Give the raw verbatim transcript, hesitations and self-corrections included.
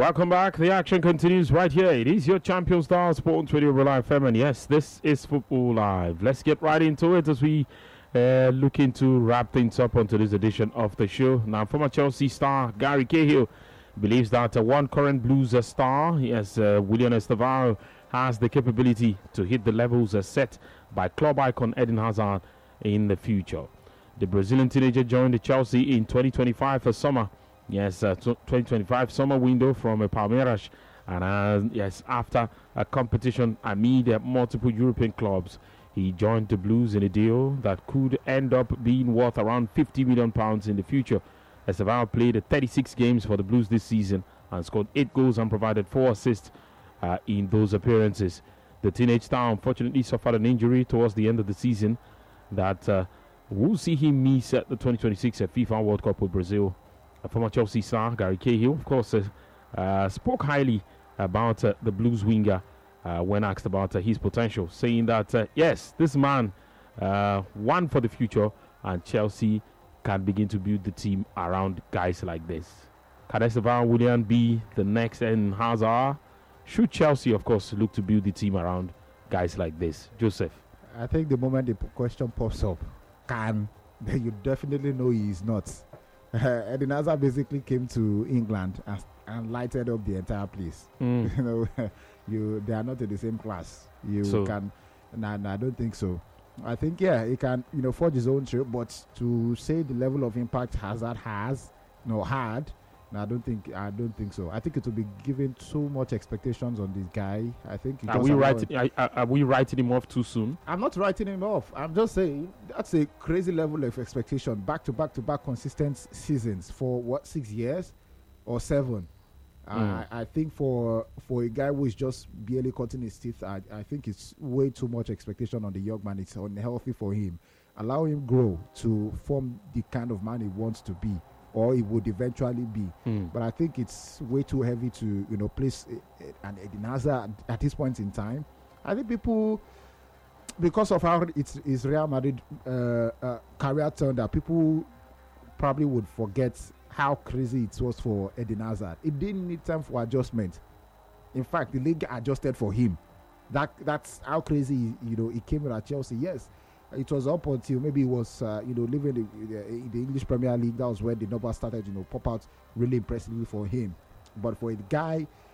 Welcome back. The action continues right here. It is your Champion Star Sports Radio Real F M, and yes, this is Football Live. Let's get right into it as we uh, look into wrap things up onto this edition of the show. Now, former Chelsea star Gary Cahill believes that uh, one current Blues uh, star, yes, uh, William Estevao, has the capability to hit the levels uh, set by club icon Eden Hazard in the future. The Brazilian teenager joined the Chelsea in twenty twenty-five for summer. Yes, uh, twenty twenty-five summer window from uh, Palmeiras, and uh, yes, after a competition amid uh, multiple European clubs, he joined the Blues in a deal that could end up being worth around fifty million pounds in the future. Estevao played thirty-six games for the Blues this season and scored eight goals and provided four assists uh, in those appearances. The teenage star unfortunately suffered an injury towards the end of the season that uh, will see him miss at the twenty twenty-six FIFA World Cup with Brazil. A former Chelsea star, Gary Cahill, of course, uh, uh, spoke highly about uh, the Blues winger uh, when asked about uh, his potential, saying that, uh, yes, this man, uh, one for the future, and Chelsea can begin to build the team around guys like this. Can Estevao Willian be the next Eden Hazard? Should Chelsea, of course, look to build the team around guys like this? Joseph? I think the moment the question pops up, can, then you definitely know he is not. Uh, Eden Hazard basically came to England and, and lighted up the entire place. Mm. You know, you they are not in the same class. You so. can, no, no, I don't think so. I think yeah, he can, you know, forge his own trail, but to say the level of impact Hazard has, no, had, no, I don't think, I don't think so. I think it will be given too much expectations on this guy. I think. Are we writing? Are, are, are we writing him off too soon? I'm not writing him off. I'm just saying that's a crazy level of expectation. Back to back to back consistent seasons for what, six years or seven. Mm. Uh, I think for for a guy who is just barely cutting his teeth, I, I think it's way too much expectation on the young man. It's unhealthy for him. Allow him grow to form the kind of man he wants to be, or it would eventually be. Mm. But I think it's way too heavy to, you know, place uh, an Eden Hazard at this point in time. I think people, because of how it's, it's Real Madrid uh, uh, career turned out, people probably would forget how crazy it was for Eden Hazard. It didn't need time for adjustment. In fact, the league adjusted for him. That That's how crazy, you know, he came in at Chelsea. Yes, it was up until maybe he was, uh, you know, living in the, in the English Premier League. That was where the numbers started, you know, pop out really impressively for him. But for a guy